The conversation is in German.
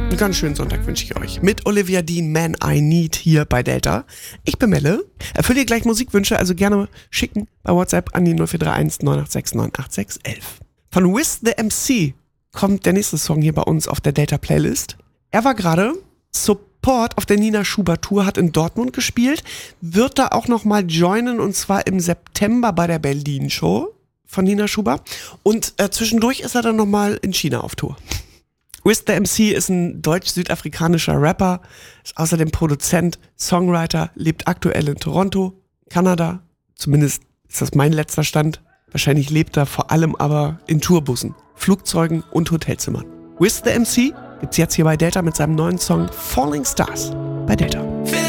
Einen ganz schönen Sonntag wünsche ich euch. Mit Olivia Dean, Man I Need hier bei Delta. Ich bin Melle. Erfülle ihr gleich Musikwünsche, also gerne schicken bei WhatsApp an die 0431 986 98611. Von Wiz the MC kommt der nächste Song hier bei uns auf der Delta Playlist. Er war gerade Support auf der Nina Schubert Tour, hat in Dortmund gespielt, wird da auch nochmal joinen und zwar im September bei der Berlin Show von Nina Schubert und zwischendurch ist er dann nochmal in China auf Tour. Wiz the MC ist ein deutsch-südafrikanischer Rapper, ist außerdem Produzent, Songwriter, lebt aktuell in Toronto, Kanada. Zumindest ist das mein letzter Stand. Wahrscheinlich lebt er vor allem aber in Tourbussen, Flugzeugen und Hotelzimmern. Wiz the MC gibt's jetzt hier bei Delta mit seinem neuen Song Falling Stars bei Delta.